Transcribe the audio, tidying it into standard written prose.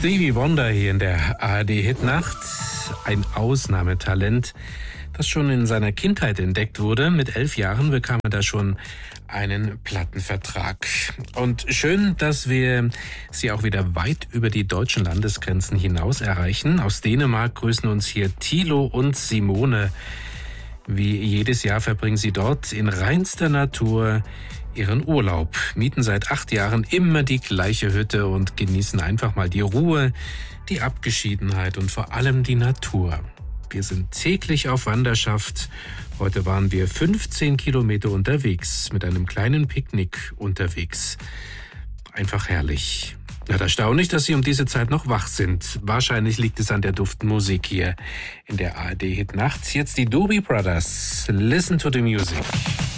Stevie Wonder hier in der ARD-Hitnacht. Ein Ausnahmetalent, das schon in seiner Kindheit entdeckt wurde. Mit 11 Jahren bekam er da schon einen Plattenvertrag. Und schön, dass wir Sie auch wieder weit über die deutschen Landesgrenzen hinaus erreichen. Aus Dänemark grüßen uns hier Thilo und Simone. Wie jedes Jahr verbringen sie dort in reinster Natur ihren Urlaub, mieten seit 8 Jahren immer die gleiche Hütte und genießen einfach mal die Ruhe, die Abgeschiedenheit und vor allem die Natur. Wir sind täglich auf Wanderschaft. Heute waren wir 15 Kilometer unterwegs, mit einem kleinen Picknick unterwegs. Einfach herrlich. Erstaunlich, dass Sie um diese Zeit noch wach sind. Wahrscheinlich liegt es an der duftenden Musik hier in der ARD-Hitnacht. Jetzt die Doobie Brothers. Listen to the music.